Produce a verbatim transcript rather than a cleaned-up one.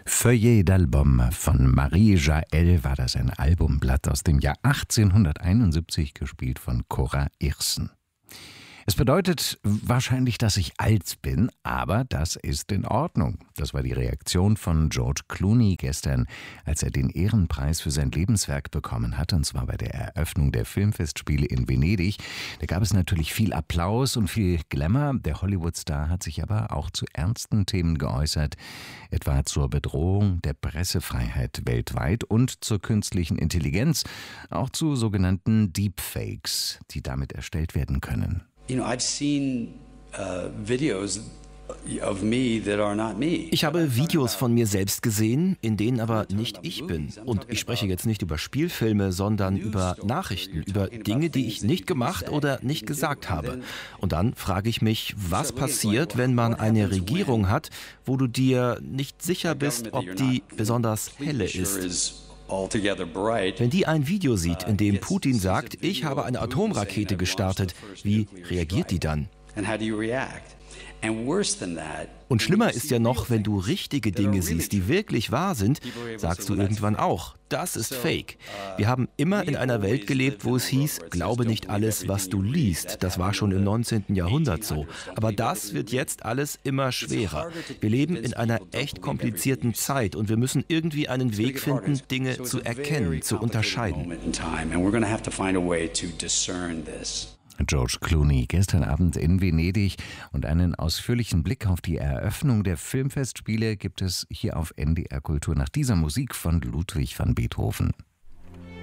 Feuillet d'Album von Marie Jaël war das, ein Albumblatt aus dem Jahr achtzehnhunderteinundsiebzig, gespielt von Cora Hirsten. Es bedeutet wahrscheinlich, dass ich alt bin, aber das ist in Ordnung. Das war die Reaktion von George Clooney gestern, als er den Ehrenpreis für sein Lebenswerk bekommen hat, und zwar bei der Eröffnung der Filmfestspiele in Venedig. Da gab es natürlich viel Applaus und viel Glamour. Der Hollywood-Star hat sich aber auch zu ernsten Themen geäußert, etwa zur Bedrohung der Pressefreiheit weltweit und zur künstlichen Intelligenz, auch zu sogenannten Deepfakes, die damit erstellt werden können. You know, I've seen uh, videos of me that are not me. Ich habe Videos von mir selbst gesehen, in denen aber nicht ich bin. Und ich spreche jetzt nicht über Spielfilme, sondern über Nachrichten, über Dinge, die ich nicht gemacht oder nicht gesagt habe. Und dann frage ich mich, was passiert, wenn man eine Regierung hat, wo du dir nicht sicher bist, ob die besonders helle ist. Wenn die ein Video sieht, in dem Putin sagt, ich habe eine Atomrakete gestartet, wie reagiert die dann? Und schlimmer ist ja noch, wenn du richtige Dinge siehst, die wirklich wahr sind, sagst du irgendwann auch, das ist Fake. Wir haben immer in einer Welt gelebt, wo es hieß, glaube nicht alles, was du liest. Das war schon im neunzehnten Jahrhundert so. Aber das wird jetzt alles immer schwerer. Wir leben in einer echt komplizierten Zeit und wir müssen irgendwie einen Weg finden, Dinge zu erkennen, zu unterscheiden. George Clooney gestern Abend in Venedig, und einen ausführlichen Blick auf die Eröffnung der Filmfestspiele gibt es hier auf N D R Kultur nach dieser Musik von Ludwig van Beethoven.